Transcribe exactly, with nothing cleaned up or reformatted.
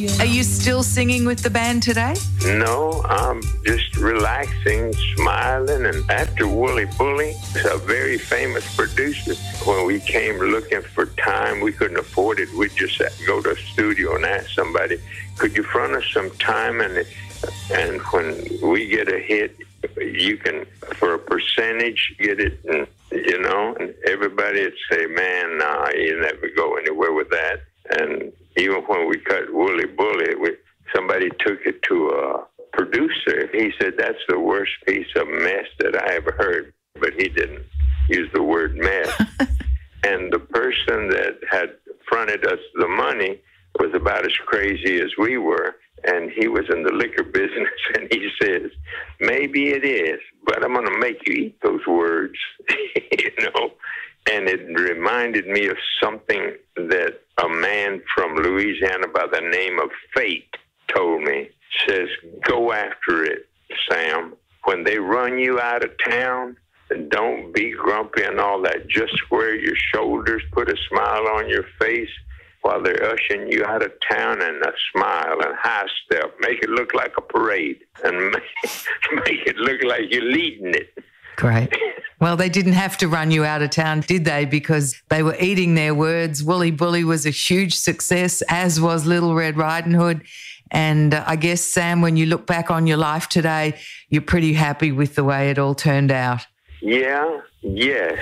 Are you still singing with the band today? No, I'm just relaxing, smiling. And after Wooly Bully, a very famous producer, when we came looking for time, we couldn't afford it. We'd just go to a studio and ask somebody, could you front us some time? And, and when we get a hit, you can, for a percentage, get it, and, you know, and everybody would say, man, nah, you never go anywhere with that. And even when we cut Wooly Bully, we, somebody took it to a producer. He said, that's the worst piece of mess that I ever heard. But he didn't use the word mess. And the person that had fronted us the money was about as crazy as we were. And he was in the liquor business. And he says, maybe it is, but I'm going to make you eat those words, you know. And it reminded me of something that a man from Louisiana by the name of Fate told me. Says, go after it, Sam. When they run you out of town, don't be grumpy and all that. Just square your shoulders, put a smile on your face while they're ushering you out of town, and a smile and high step. Make it look like a parade and make, make it look like you're leading it. Great. Well, they didn't have to run you out of town, did they? Because they were eating their words. Wooly Bully was a huge success, as was Little Red Riding Hood. And uh, I guess, Sam, when you look back on your life today, you're pretty happy with the way it all turned out. Yeah, yes.